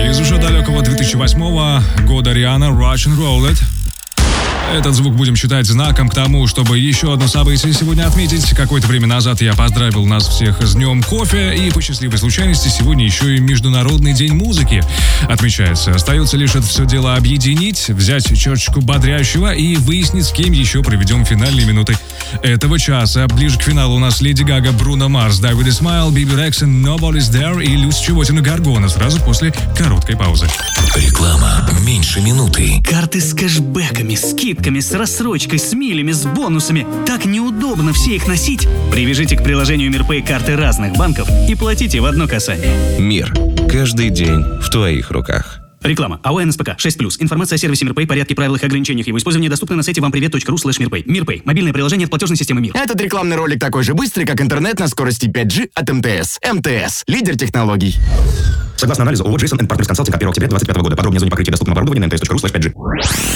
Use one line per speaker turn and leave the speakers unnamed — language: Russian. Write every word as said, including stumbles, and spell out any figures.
Из уже далекого две тысячи восьмого года Риhanna «Rock and Roll It». Этот звук будем считать знаком к тому, чтобы еще одно событие сегодня отметить. Какое-то время назад я поздравил нас всех с Днем кофе, и по счастливой случайности сегодня еще и Международный день музыки отмечается. Остается лишь это все дело объединить, взять чашечку бодрящего и выяснить, с кем еще проведем финальные минуты этого часа. Ближе к финалу у нас Леди Гага, Бруно Марс, Давид Исмайл, Биби Рексон, Nobody's There и Люся Чеботина, Гаргона сразу после короткой паузы.
Реклама меньше минуты.
Карты с кэшбэками, скидками, с рассрочкой, с милями, с бонусами. Так неудобно все их носить. Привяжите к приложению МирПэй карты разных банков и платите в одно касание.
Мир. Каждый день в твоих руках.
Реклама. АО НСПК шесть плюс. Информация о сервисе МирПэй, порядке, правилах и ограничениях его использования доступна на сайте вампривет точка ру слэш мирпэй. МирПэй. Мобильное приложение от платежной системы Мир.
Этот рекламный ролик такой же быстрый, как интернет на скорости пять джи от МТС. МТС. Лидер технологий.
Согласно анализу ООО Джейсон энд Партнерс Консалтинг от первого октября двадцать пятого года. Подробнее о зоне покрытия доступного оборудования на эм тэ эс точка ру слэш пять джи.